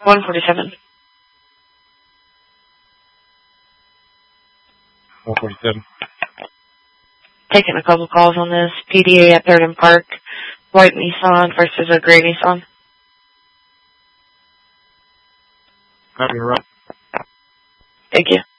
147. 147. Taking a couple calls on this. PDA at 3rd and Park. White Nissan versus a gray Nissan. Copy, right. Thank you.